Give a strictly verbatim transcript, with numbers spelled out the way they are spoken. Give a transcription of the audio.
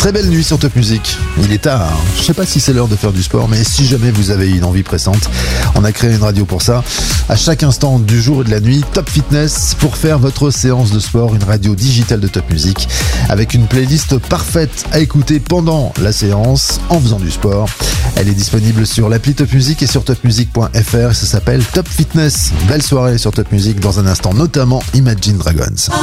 Très belle nuit sur Top Music. Il est tard, hein. Je sais pas si c'est l'heure de faire du sport, mais si jamais vous avez une envie pressante, on a créé une radio pour ça. À chaque instant du jour et de la nuit, Top Fitness pour faire votre séance de sport, une radio digitale de Top Music avec une playlist parfaite à écouter pendant la séance en faisant du sport. Elle est disponible sur l'appli Top Music et sur top music point f r. Ça s'appelle Top Fitness. Belle soirée sur Top Music. Dans un instant, notamment Imagine Dragons.